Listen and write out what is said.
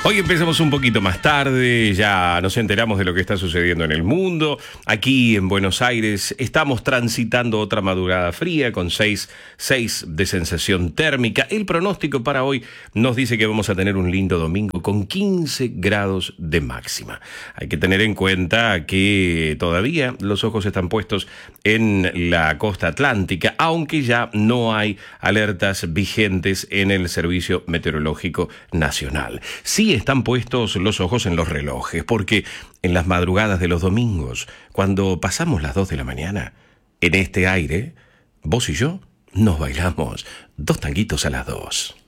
Hoy empezamos un poquito más tarde, ya nos enteramos de lo que está sucediendo en el mundo. Aquí en Buenos Aires estamos transitando otra madrugada fría con 6 de sensación térmica. El pronóstico para hoy nos dice que vamos a tener un lindo domingo con 15 grados de máxima. Hay que tener en cuenta que todavía los ojos están puestos en la costa atlántica, aunque ya no hay alertas vigentes en el Servicio Meteorológico Nacional. Sí están puestos los ojos en los relojes, porque en las madrugadas de los domingos, cuando pasamos las 2 de la mañana, en este aire, vos y yo nos bailamos 2 tanguitos a las 2.